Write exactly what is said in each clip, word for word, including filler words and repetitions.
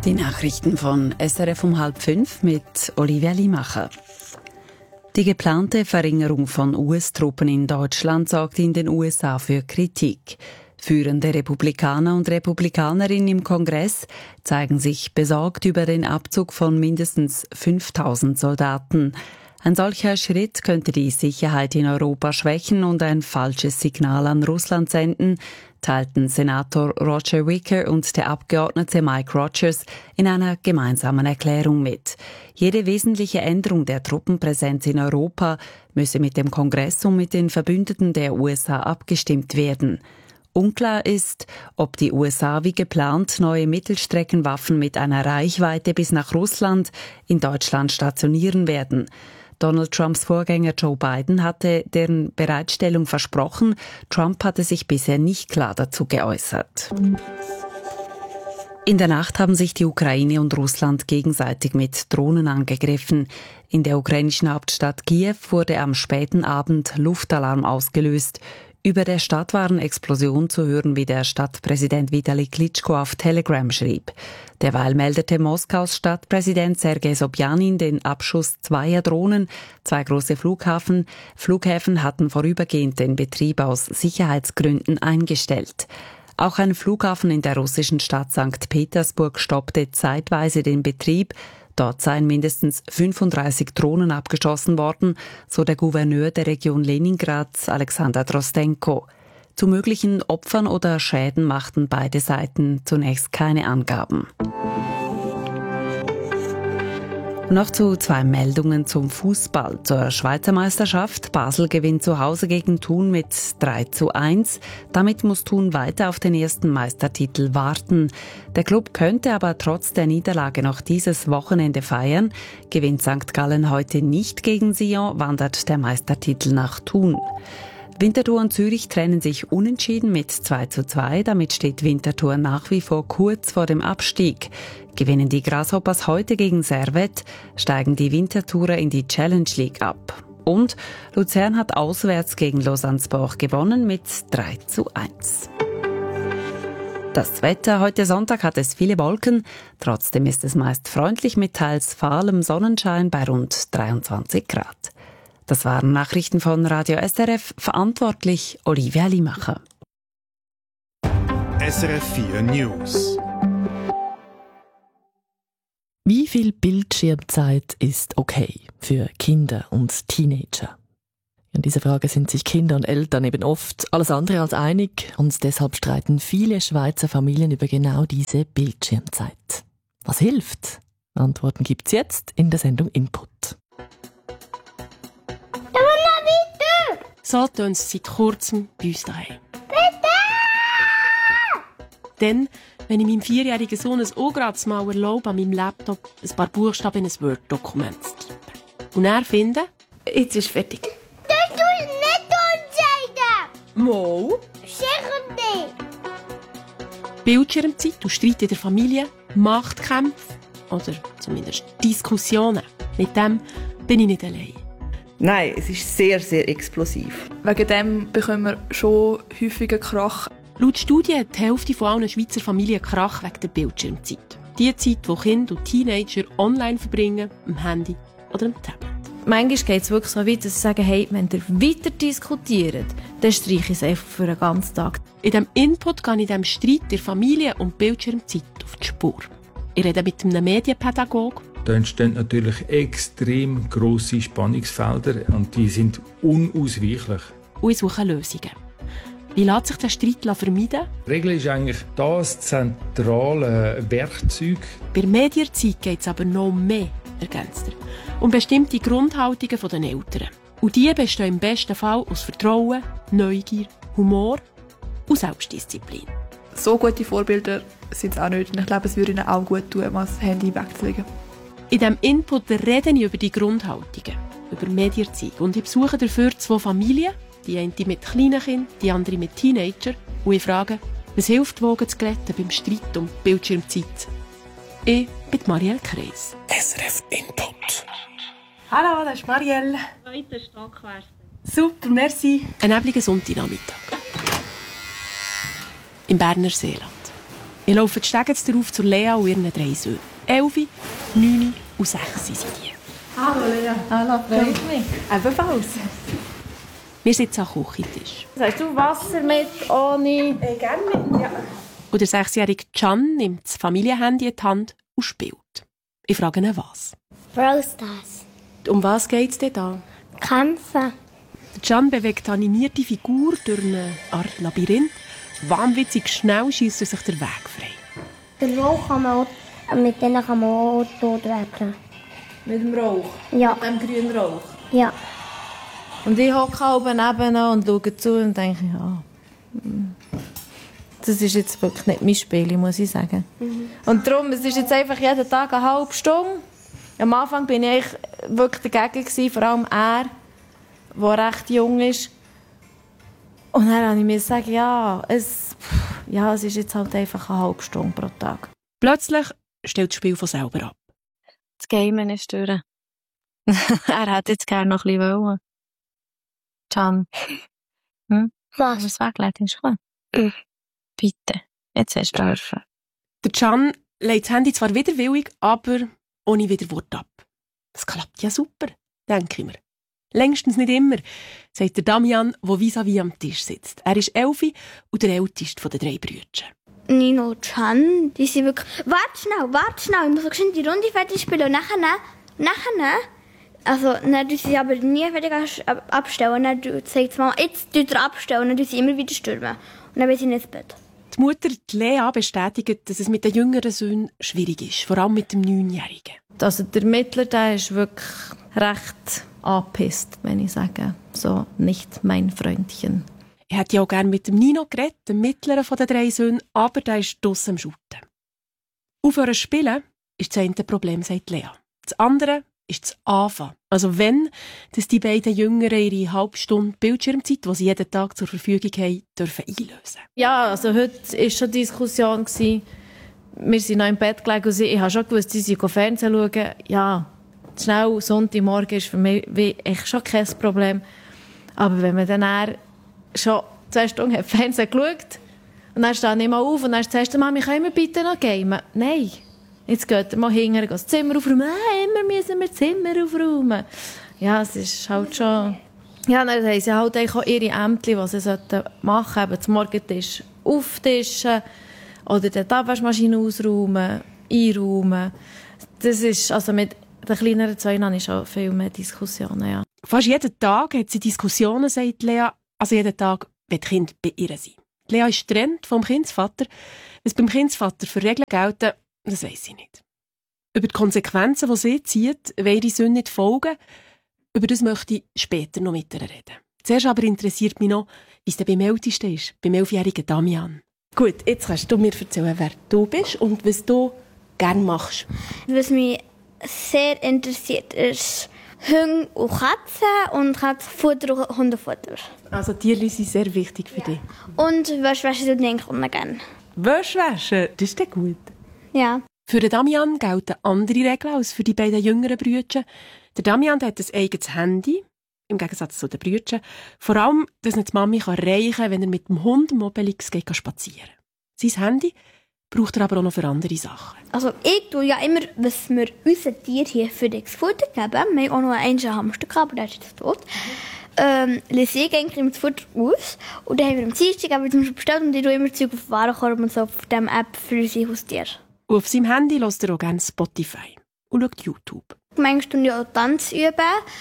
Die Nachrichten von S R F um halb fünf mit Olivia Limacher. Die geplante Verringerung von U S-Truppen in Deutschland sorgt in den U S A für Kritik. Führende Republikaner und Republikanerinnen im Kongress zeigen sich besorgt über den Abzug von mindestens fünftausend Soldaten. Ein solcher Schritt könnte die Sicherheit in Europa schwächen und ein falsches Signal an Russland senden, teilten Senator Roger Wicker und der Abgeordnete Mike Rogers in einer gemeinsamen Erklärung mit. Jede wesentliche Änderung der Truppenpräsenz in Europa müsse mit dem Kongress und mit den Verbündeten der U S A abgestimmt werden. Unklar ist, ob die U S A wie geplant neue Mittelstreckenwaffen mit einer Reichweite bis nach Russland in Deutschland stationieren werden. Donald Trumps Vorgänger Joe Biden hatte deren Bereitstellung versprochen. Trump hatte sich bisher nicht klar dazu geäußert. In der Nacht haben sich die Ukraine und Russland gegenseitig mit Drohnen angegriffen. In der ukrainischen Hauptstadt Kiew wurde am späten Abend Luftalarm ausgelöst. Über der Stadt waren Explosionen zu hören, wie der Stadtpräsident Vitali Klitschko auf Telegram schrieb. Derweil meldete Moskaus Stadtpräsident Sergei Sobjanin den Abschuss zweier Drohnen. Zwei große Flughafen, Flughäfen hatten vorübergehend den Betrieb aus Sicherheitsgründen eingestellt. Auch ein Flughafen in der russischen Stadt Sankt Petersburg stoppte zeitweise den Betrieb. Dort seien mindestens fünfunddreißig Drohnen abgeschossen worden, so der Gouverneur der Region Leningrad, Alexander Drostenko. Zu möglichen Opfern oder Schäden machten beide Seiten zunächst keine Angaben. Noch zu zwei Meldungen zum Fußball. Zur Schweizer Meisterschaft. Basel gewinnt zu Hause gegen Thun mit drei zu eins. Damit muss Thun weiter auf den ersten Meistertitel warten. Der Klub könnte aber trotz der Niederlage noch dieses Wochenende feiern. Gewinnt Sankt Gallen heute nicht gegen Sion, wandert der Meistertitel nach Thun. Winterthur und Zürich trennen sich unentschieden mit zwei zu zwei. Damit steht Winterthur nach wie vor kurz vor dem Abstieg. Gewinnen die Grasshoppers heute gegen Servette, steigen die Winterthurer in die Challenge League ab. Und Luzern hat auswärts gegen Lausanne-Sport gewonnen mit drei zu eins. Das Wetter: Heute Sonntag hat es viele Wolken. Trotzdem ist es meist freundlich mit teils fahlem Sonnenschein bei rund dreiundzwanzig Grad. Das waren Nachrichten von Radio S R F, verantwortlich Olivia Limacher. S R F vier News. Wie viel Bildschirmzeit ist okay für Kinder und Teenager? In dieser Frage sind sich Kinder und Eltern eben oft alles andere als einig und deshalb streiten viele Schweizer Familien über genau diese Bildschirmzeit. Was hilft? Antworten gibt's jetzt in der Sendung Input. So tönt es seit kurzem bei uns daheim. Bitte! Dann, wenn ich meinem vierjährigen Sohn ein auch mal erlaube, an meinem Laptop ein paar Buchstaben in ein Word-Dokument zu tippen. Und er finden, jetzt ist fertig. Das tust du nicht umzeigen! Mo? Sicher nicht! Bildschirmzeit und Streit in der Familie, Machtkämpfe oder zumindest Diskussionen. Mit dem bin ich nicht allein. Nein, es ist sehr, sehr explosiv. Wegen dem bekommen wir schon häufiger Krach. Laut Studien hat die Hälfte von allen Schweizer Familien Krach wegen der Bildschirmzeit. Die Zeit, die Kinder und Teenager online verbringen, am Handy oder am Tablet. Manchmal geht es wirklich so weit, dass sie sagen, hey, wenn ihr weiter diskutiert, dann streiche ich es einfach für einen ganzen Tag. In diesem Input gehe ich dem Streit der Familie und Bildschirmzeit auf die Spur. Ich rede mit einem Medienpädagogen. Da entstehen natürlich extrem grosse Spannungsfelder und die sind unausweichlich. Und ich suche Lösungen. Wie lässt sich der Streit vermeiden? Die Regel ist eigentlich das zentrale Werkzeug. Bei Medienzeit geht es aber noch mehr, ergänzt er, um bestimmte Grundhaltungen der Eltern. Und die bestehen im besten Fall aus Vertrauen, Neugier, Humor und Selbstdisziplin. So gute Vorbilder sind es auch nicht. Und ich glaube, es würde ihnen auch gut tun, mal das Handy wegzulegen. In diesem Input rede ich über die Grundhaltungen, über Medienzeit. Und ich besuche dafür zwei Familien, die eine mit kleinen Kindern, die andere mit Teenagern. Und ich frage, was hilft, die Wogen zu glätten beim Streit um Bildschirmzeit? Ich bin Marielle Kreis. S R F Input. Hallo, das ist Marielle. Zweiter Stock wär's. Super, merci. Ein nebliger Sonntagnachmittag. Im Berner Seeland. Ich laufe die Stege darauf zu Lea und ihren drei Söhnen. Elfi, neun und sechs sind die. Hallo Lea. Hallo, freut mich. Ebenfalls. Wir sitzen am Küchentisch. Hast du Wasser mit, ohne? Äh, gerne mit, ja. Und der sechsjährige Can nimmt das Familienhandy in die Hand und spielt. Ich frage ihn, was. Brawl Stars. Um was geht es denn da? Kämpfen. Can bewegt eine animierte Figur durch eine Art Labyrinth. Wahnwitzig schnell schiesst er sich den Weg frei. Den Rauch kann man auch, mit denen kann man auch tot werden. Mit dem Rauch? Ja. Mit dem grünen Rauch? Ja. Und ich hocke oben neben und schaue zu und denke, ja, das ist jetzt wirklich nicht mein Spiel, muss ich sagen. Mhm. Und darum, es ist jetzt einfach jeden Tag eine halbe Stunde. Am Anfang war ich wirklich dagegen gewesen, vor allem er, der recht jung ist. Und dann habe ich mir gesagt, ja, es, ja, es ist jetzt halt einfach eine halbe Stunde pro Tag. Plötzlich stellt das Spiel von selber ab. Das Gamen ist durch. Er hätte jetzt gerne noch ein bisschen wollen. Can. Hm? Was? Was weggelegt ist, komm. Mhm. Bitte. Jetzt hast du dürfen. Der Can legt das Handy zwar widerwillig, aber ohne Widerwort ab. Das klappt ja super, denke ich mir. Längstens nicht immer, sagt der Damian, der vis-à-vis am Tisch sitzt. Er ist elfi und der älteste der drei Brüder. Nino und Can, die sind wirklich... Warte schnell, warte schnell, ich muss so die Runde fertig spielen und nachher... Nachher... Also, dann tun sie aber nie fertig abstellen. Dann sagt die Mama, jetzt tut er abstellen und dann tun sie immer wieder stürmen. Und dann bin ich ins Bett. Die Mutter, die Lea, bestätigt, dass es mit den jüngeren Söhnen schwierig ist, vor allem mit dem Neunjährigen. Also der Mittler, der ist wirklich recht angepisst, wenn ich sage, so nicht mein Freundchen. Ich hätte ja auch gerne mit dem Nino geredet, dem Mittleren von den drei Söhnen, aber der ist draussen am Schutten. Aufhören spielen ist das eine Problem, sagt Lea. Das andere ist das Anfangen. Also wenn, dass die beiden Jüngeren ihre halbe Stunde Bildschirmzeit, die sie jeden Tag zur Verfügung haben, dürfen einlösen. Ja, also heute war schon Diskussion. Wir sind noch im Bett gelegen und ich habe schon gewusst, sie sind Fernsehen schauen. Ja, schnell Sonntagmorgen ist für mich wie echt schon kein Problem. Aber wenn man dann schon zwei Stunden hat Fernsehen geschaut und dann stehe ich mal auf und dann sagst du, Mami, können wir bitte noch gamen? Nein. Jetzt geht er mal hinterher, das Zimmer aufräumen. Nein, immer müssen wir das Zimmer aufräumen. Ja, es ist halt schon... Ja, dann haben sie halt auch ihre Ämter, die sie machen sollten. Eben zum Morgentisch auftischen oder die Abwaschmaschine ausräumen, einräumen. Das ist, also mit den kleineren zwei habe ich schon viel mehr Diskussionen, ja. Fast jeden Tag hat sie Diskussionen, sagt Lea. Also jeden Tag, wenn die Kinder bei ihr sind. Lea ist getrennt vom Kindsvater. Was beim Kindsvater für Regeln gelten, das weiss sie nicht. Über die Konsequenzen, die sie zieht, wenn ihre Söhne nicht folgen, über das möchte ich später noch mit ihr reden. Zuerst aber interessiert mich noch, wie es beim Ältesten ist, beim elfjährigen Damian. Gut, jetzt kannst du mir erzählen, wer du bist und was du gerne machst. Was mich sehr interessiert, ist Hunde und Katzen und Katzenfutter und Hundefutter. Also Tiere sind sehr wichtig für ja. dich. Und Wäschwäsche tue ich auch gerne. Wäschwäsche, das ist ja gut. Ja. Für den Damian gelten andere Regeln als für die beiden jüngeren Brüder. Der Damian hat ein eigenes Handy, im Gegensatz zu den Brüdern. Vor allem, dass ihn die Mami erreichen kann, wenn er mit dem Hund Mobilix geht spazieren. Sein Handy braucht er aber auch noch für andere Sachen. Also ich tue ja immer, was wir unseren Tieren hier für das Futter geben. Wir haben auch noch einen Hamster gehabt, aber der ist jetzt tot. Ähm, lese ich eigentlich das Futter aus. Und dann haben wir am Dienstag zum Beispiel bestellt und ich tue immer Zeug auf Warenkorb und so auf dieser App für unsere Haustiere. Und auf seinem Handy hört er auch gerne Spotify und schaut YouTube. Manchmal übe ich auch Tanz üben.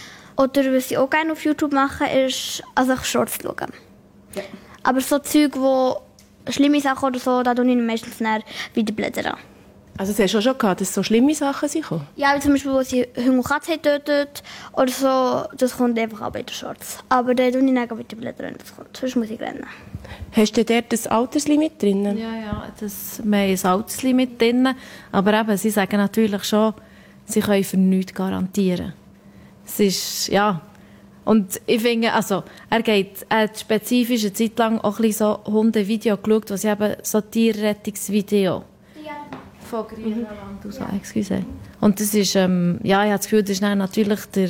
Oder was ich auch gerne auf YouTube mache, ist also Shorts schauen. Ja. Aber so Zeug, wo schlimme Sachen oder so, da tue ich meistens wieder blättern. Also das hast du schon gehabt, dass so schlimme Sachen sind? Ja, wie zum Beispiel, wo sie Hunde und Katzen tötet oder so, das kommt einfach auch bei den Shorts. Aber da tue ich dann wieder blättern, wenn das kommt. Sonst muss ich rennen. Hast du dort das Alterslimit drin? Ja, ja, das, wir haben ein Alterslimit drin. Aber eben, sie sagen natürlich schon, sie können für nichts garantieren. Es ist, ja... Und ich finde, also, er geht, er hat spezifisch eine Zeit lang auch ein bisschen so Hundevideo geschaut, was eben so Tierrettungsvideo von Griechenland aus, ja. Excuse. Und das ist, ähm, ja, ich habe das Gefühl, das ist dann natürlich der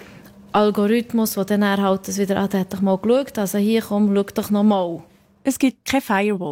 Algorithmus, der dann halt das wieder, ah, der hat doch mal geschaut, also hier, komm, schau doch noch mal. Es gibt keine Firewall,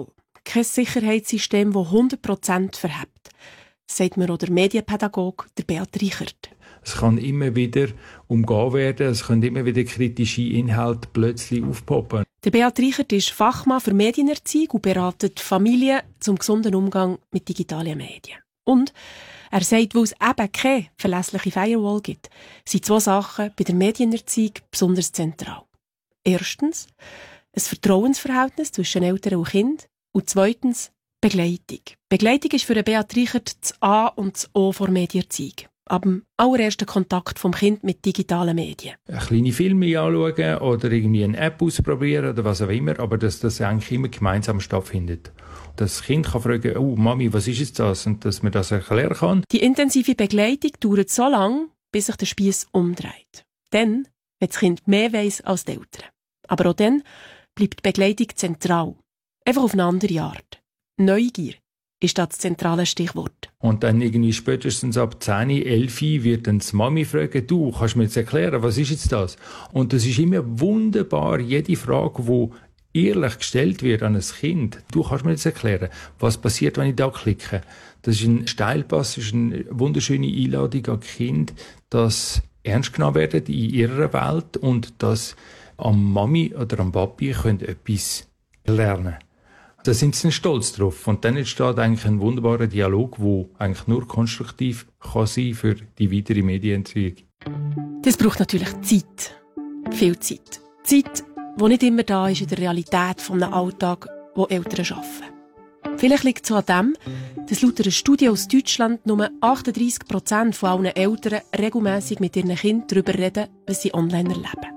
kein Sicherheitssystem, das hundert Prozent verhebt, sagt mir auch der Medienpädagoge der Beat Reichert. Es kann immer wieder umgehen werden, es können immer wieder kritische Inhalte plötzlich aufpoppen. Der Beat Reichert ist Fachmann für Medienerziehung und beratet Familien zum gesunden Umgang mit digitalen Medien. Und er sagt, weil es eben keine verlässliche Firewall gibt, sind zwei Sachen bei der Medienerziehung besonders zentral. Erstens ein Vertrauensverhältnis zwischen Eltern und Kind und zweitens Begleitung. Begleitung ist für den Beat Reichert das A und das O der Medienerziehung. Ab dem allerersten Kontakt vom Kind mit digitalen Medien. Kleine Filme anschauen oder irgendwie eine App ausprobieren oder was auch immer, aber dass das eigentlich immer gemeinsam stattfindet. Das Kind kann fragen, oh Mami, was ist jetzt das? Und dass man das erklären kann. Die intensive Begleitung dauert so lange, bis sich der Spiess umdreht. Dann, wenn das Kind mehr weiss als die Eltern. Aber auch dann bleibt die Begleitung zentral. Einfach auf eine andere Art. Neugier ist das zentrale Stichwort. Und dann irgendwie spätestens ab zehn, elf wird dann die Mami fragen, du, kannst mir jetzt erklären, was ist jetzt das? Und das ist immer wunderbar, jede Frage, die ehrlich gestellt wird an ein Kind. Du kannst mir jetzt erklären, was passiert, wenn ich da klicke. Das ist ein Steilpass, das ist eine wunderschöne Einladung an die Kinder, dass ernst genommen werden in ihrer Welt und dass am Mami oder am Papi können etwas lernen. Da sind sie dann stolz drauf. Und dann entsteht eigentlich ein wunderbarer Dialog, der eigentlich nur konstruktiv kann sein für die weitere Medienentwicklung. Das braucht natürlich Zeit. Viel Zeit. Zeit, die nicht immer da ist in der Realität von einem Alltag, wo Eltern arbeiten. Vielleicht liegt es so an dem, dass laut einer Studie aus Deutschland nur achtunddreissig Prozent von allen Eltern regelmässig mit ihren Kindern darüber reden, was sie online erleben.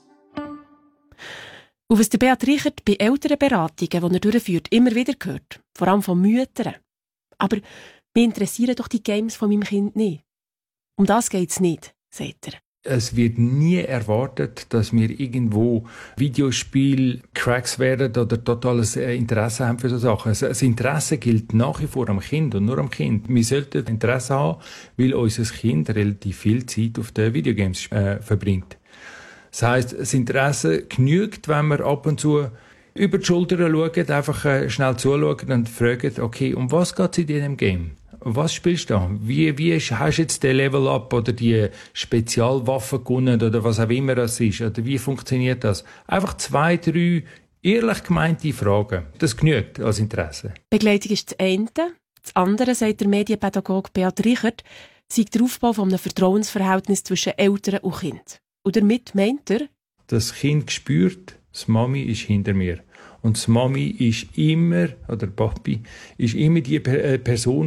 Und was der Beat Reichert bei Elternberatungen, die er durchführt, immer wieder hört, vor allem von Müttern. Aber mich interessieren doch die Games von meinem Kind nicht. Um das geht es nicht, sagt er. Es wird nie erwartet, dass wir irgendwo Videospiel-Cracks werden oder totales Interesse haben für so Sachen. Das Interesse gilt nach wie vor am Kind und nur am Kind. Wir sollten Interesse haben, weil unser Kind relativ viel Zeit auf den Videogames äh, verbringt. Das heisst, das Interesse genügt, wenn wir ab und zu über die Schulter schauen, einfach äh, schnell zuschauen und fragen, okay, um was geht es in diesem Game? Was spielst du da? Wie, wie hast du jetzt den Level-Up oder die Spezialwaffe gewonnen oder was auch immer das ist? Oder wie funktioniert das? Einfach zwei, drei ehrlich gemeinte Fragen. Das genügt als Interesse. Begleitung ist das eine. Das andere, sagt der Medienpädagoge Beat Reichert, sei der Aufbau von einem Vertrauensverhältnis zwischen Eltern und Kind. Und damit meint er, das Kind spürt, das Mami ist hinter mir. Und das Mami ist immer, oder Papi, ist immer die Person,